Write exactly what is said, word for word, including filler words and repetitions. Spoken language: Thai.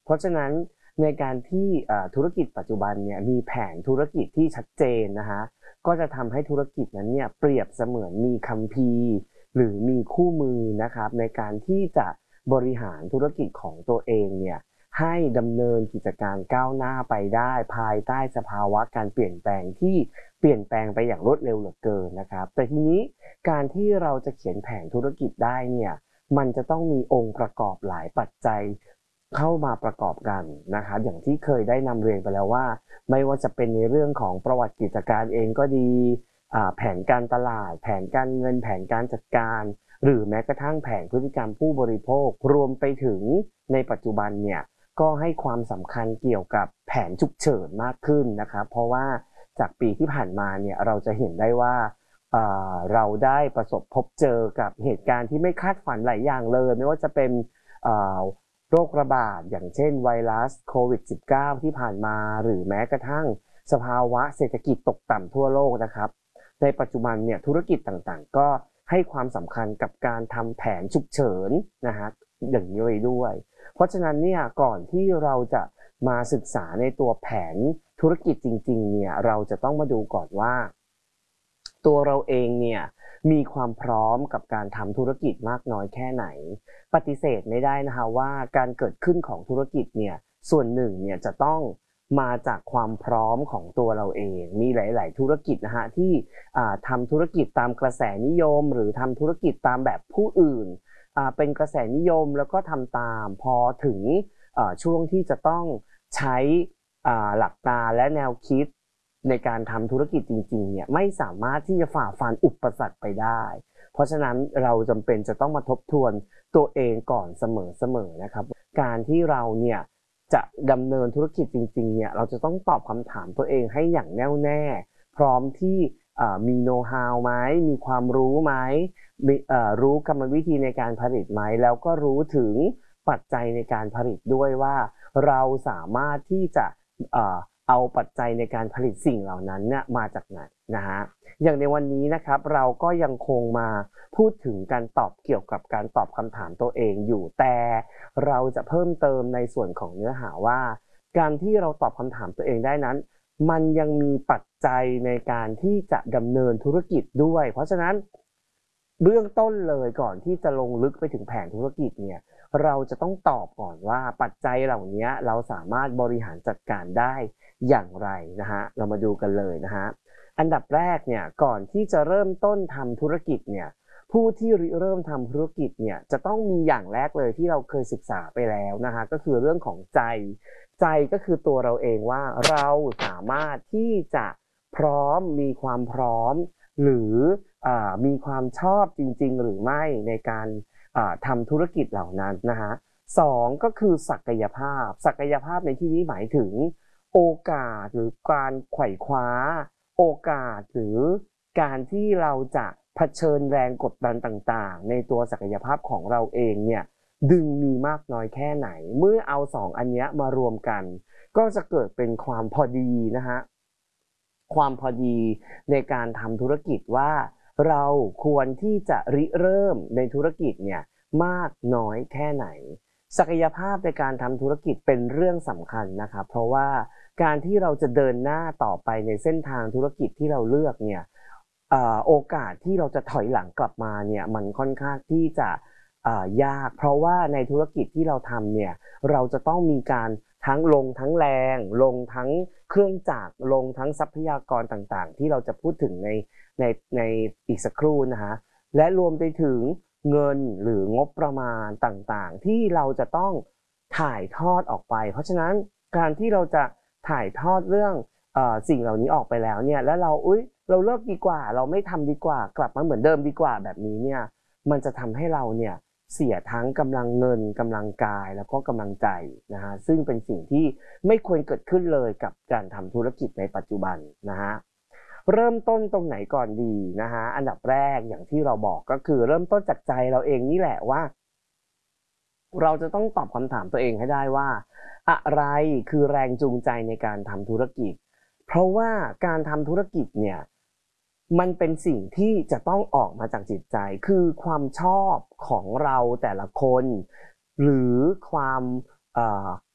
เพราะฉะนั้นในการที่ธุรกิจปัจจุบันเนี่ยมีแผนธุรกิจที่ชัดเจนนะคะก็จะทำให้ธุรกิจนั้นเนี่ยเปรียบเสมือนมีคัมภีร์หรือมีคู่มือนะครับในการที่จะบริหารธุรกิจของตัวเองเนี่ยให้ดำเนินกิจการก้าวหน้าไปได้ภายใต้สภาวะการเปลี่ยนแปลงที่เปลี่ยนแปลงไปอย่างรวดเร็วเหลือเกินนะครับแต่ทีนี้การที่เราจะเขียนแผนธุรกิจได้เนี่ยมันจะต้องมีองค์ประกอบหลายปัจจัยเข้ามาประกอบกันนะครับอย่างที่เคยได้นำเรียนไปแล้วว่าไม่ว่าจะเป็นในเรื่องของประวัติกิจการเองก็ดีแผนการตลาดแผนการเงินแผนการจัดการหรือแม้กระทั่งแผนพฤติกรรมผู้บริโภครวมไปถึงในปัจจุบันเนี่ยก็ให้ความสำคัญเกี่ยวกับแผนฉุกเฉินมากขึ้นนะครับเพราะว่าจากปีที่ผ่านมาเนี่ยเราจะเห็นได้ว่าเราได้ประสบพบเจอกับเหตุการณ์ที่ไม่คาดฝันหลายอย่างเลยไม่ว่าจะเป็นโรคระบาดอย่างเช่นไวรัสโควิด สิบเก้า ที่ผ่านมาหรือแม้กระทั่งสภาวะเศรษฐกิจตกต่ำทั่วโลกนะครับในปัจจุบันเนี่ยธุรกิจต่างๆก็ให้ความสำคัญกับการทำแผนฉุกเฉินนะฮะอย่างนี้เลยด้วยเพราะฉะนั้นเนี่ยก่อนที่เราจะมาศึกษาในตัวแผนธุรกิจจริงๆเนี่ยเราจะต้องมาดูก่อนว่าตัวเราเองเนี่ยมีความพร้อมกับการทำธุรกิจมากน้อยแค่ไหนปฏิเสธไม่ได้นะคะว่าการเกิดขึ้นของธุรกิจเนี่ยส่วนหนึ่งเนี่ยจะต้องมาจากความพร้อมของตัวเราเองมีหลายๆธุรกิจนะฮะที่ทำธุรกิจตามกระแสนิยมหรือทำธุรกิจตามแบบผู้อื่นเป็นกระแสนิยมแล้วก็ทำตามพอถึงช่วงที่จะต้องใช้หลักการและแนวคิดในการทำธุรกิจจริงๆเนี่ยไม่สามารถที่จะฝ่าฟันอุปสรรคไปได้เพราะฉะนั้นเราจำเป็นจะต้องมาทบทวนตัวเองก่อนเสมอๆนะครับการที่เราเนี่ยจะดำเนินธุรกิจจริงๆเนี่ยเราจะต้องตอบคำถามตัวเองให้อย่างแน่วแน่พร้อมที่มีโน้ตฮาวไหมมีความรู้ไหมรู้กรรมวิธีในการผลิตไหมแล้วก็รู้ถึงปัจจัยในการผลิตด้วยว่าเราสามารถที่จะเอาปัจจัยในการผลิตสิ่งเหล่านั้นเนี่ยมาจากไหนนะฮะอย่างในวันนี้นะครับเราก็ยังคงมาพูดถึงการตอบเกี่ยวกับการตอบคำถามตัวเองอยู่แต่เราจะเพิ่มเติมในส่วนของเนื้อหาว่าการที่เราตอบคำถามตัวเองได้นั้นมันยังมีปัจจัยในการที่จะดำเนินธุรกิจด้วยเพราะฉะนั้นเบื้องต้นเลยก่อนที่จะลงลึกไปถึงแผนธุรกิจเนี่ยเราจะต้องตอบก่อนว่าปัจจัยเหล่านี้เราสามารถบริหารจัดการได้อย่างไรนะฮะเรามาดูกันเลยนะฮะอันดับแรกเนี่ยก่อนที่จะเริ่มต้นทำธุรกิจเนี่ยผู้ที่เริ่มทำธุรกิจเนี่ยจะต้องมีอย่างแรกเลยที่เราเคยศึกษาไปแล้วนะฮะก็คือเรื่องของใจใจก็คือตัวเราเองว่าเราสามารถที่จะพร้อมมีความพร้อมหรือมีความชอบจริงๆหรือไม่ในการทำธุรกิจเหล่านั้นนะฮะสองก็คือศักยภาพศักยภาพในที่นี้หมายถึงโอกาสหรือการไขว่คว้าโอกาสหรือการที่เราจะเผชิญแรงกดดันต่างๆในตัวศักยภาพของเราเองเนี่ยดึงมีมากน้อยแค่ไหนเมื่อเอาสองอันนี้มารวมกันก็จะเกิดเป็นความพอดีนะฮะความพอดีในการทำธุรกิจว่าเราควรที่จะริเริ่มในธุรกิจเนี่ยมากน้อยแค่ไหนศักยภาพในการทำธุรกิจเป็นเรื่องสำคัญนะครับเพราะว่าการที่เราจะเดินหน้าต่อไปในเส้นทางธุรกิจที่เราเลือกเนี่ยโอกาสที่เราจะถอยหลังกลับมาเนี่ยมันค่อนข้างที่จะยากเพราะว่าในธุรกิจที่เราทำเนี่ยเราจะต้องมีการทั้งลงทั้งแรงลงทั้งเครื่องจักรลงทั้งทรัพยากรต่างๆที่เราจะพูดถึงในในในอีกสักครู่นะฮะและรวมไปถึงเงินหรืองบประมาณต่างๆที่เราจะต้องถ่ายทอดออกไปเพราะฉะนั้นการที่เราจะถ่ายทอดเรื่องเอ่อสิ่งเหล่านี้ออกไปแล้วเนี่ยแล้วเราอุ๊ยเราเลิกดีกว่าเราไม่ทำดีกว่ากลับมาเหมือนเดิมดีกว่าแบบนี้เนี่ยมันจะทำให้เราเนี่ยเสียทั้งกำลังเงินกำลังกายแล้วก็กำลังใจนะฮะซึ่งเป็นสิ่งที่ไม่ควรเกิดขึ้นเลยกับการทำธุรกิจในปัจจุบันนะฮะเริ่มต้นตรงไหนก่อนดีนะฮะอันดับแรกอย่างที่เราบอกก็คือเริ่มต้นจากใจเราเองนี่แหละว่าเราจะต้องตอบคำถามตัวเองให้ได้ว่าอะไรคือแรงจูงใจในการทำธุรกิจเพราะว่าการทำธุรกิจเนี่ยมันเป็นสิ่งที่จะต้องออกมาจากจิตใจคือความชอบของเราแต่ละคนหรือความ